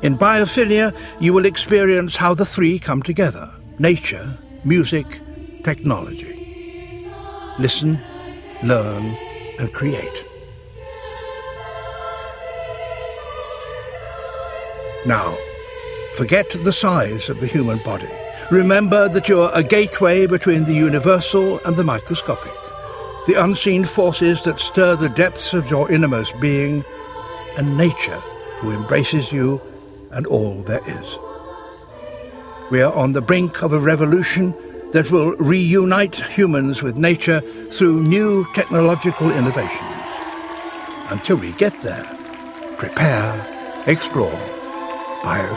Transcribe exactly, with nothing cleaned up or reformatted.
In biophilia, you will experience how the three come together: nature, music, technology. Listen, learn, and create. Now, forget the size of the human body. Remember that you're a gateway between the universal and the microscopic, the unseen forces that stir the depths of your innermost being, and nature who embraces you and all there is. We are on the brink of a revolution that will reunite humans with nature through new technological innovations. Until we get there, prepare, explore, bio